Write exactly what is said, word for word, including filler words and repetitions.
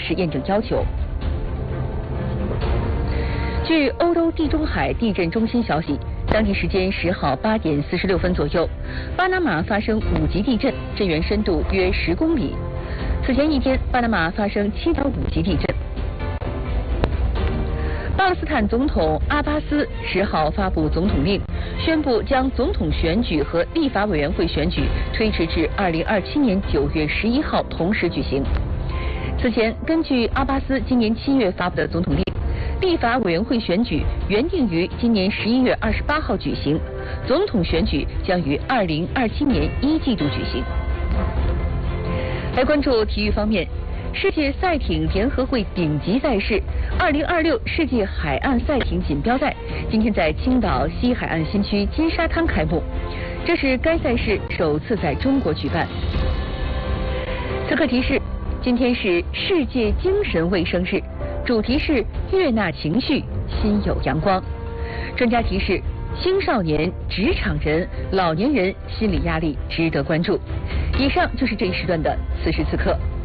实验证要求。据欧洲地中海地震中心消息，当地时间十号八点四十六分左右，巴拿马发生五级地震，震源深度约十公里。此前一天，巴拿马发生七点五级地震。巴勒斯坦总统阿巴斯十号发布总统令，宣布将总统选举和立法委员会选举推迟至二零二七年九月十一号同时举行。此前，根据阿巴斯今年七月发布的总统令，立法委员会选举原定于今年十一月二十八号举行，总统选举将于二零二七年一季度举行。来关注体育方面，世界赛艇联合会顶级赛事二零二六世界海岸赛艇锦标赛今天在青岛西海岸新区金沙滩开幕，这是该赛事首次在中国举办。此刻提示，今天是世界精神卫生日，主题是悦纳情绪，心有阳光。专家提示，青少年、职场人、老年人心理压力值得关注。以上就是这一时段的此时此刻。